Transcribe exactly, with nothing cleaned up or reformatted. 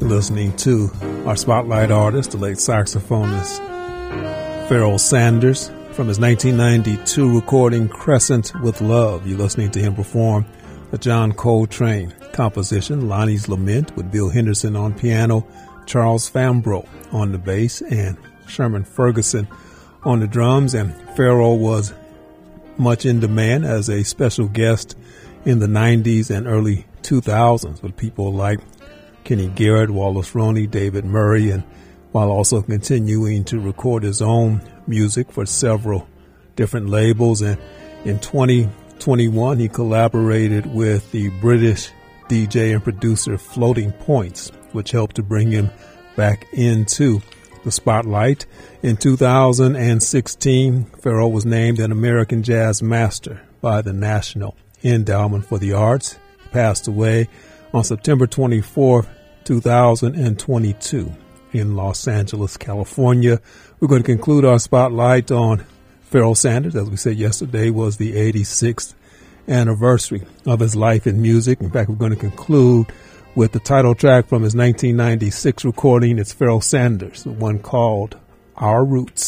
listening to our spotlight artist, the late saxophonist Pharoah Sanders, from his nineteen ninety-two recording Crescent with Love. You're listening to him perform a John Coltrane composition, Lonnie's Lament, with Bill Henderson on piano, Charles Fambro on the bass, and Sherman Ferguson on the drums. And Pharoah was much in demand as a special guest in the nineties and early two thousands with people like Kenny Garrett, Wallace Roney, David Murray, and while also continuing to record his own music for several different labels. And in twenty twenty-one, he collaborated with the British D J and producer Floating Points, which helped to bring him back into the spotlight. In two thousand sixteen, Pharoah was named an American Jazz Master by the National Endowment for the Arts. He passed away on September twenty-fourth, two thousand twenty-two in Los Angeles, California. We're going to conclude our spotlight on Pharoah Sanders. As we said yesterday, was the eighty-sixth anniversary of his life in music. In fact, we're going to conclude with the title track from his nineteen ninety-six recording. It's Pharoah Sanders, the one called Our Roots.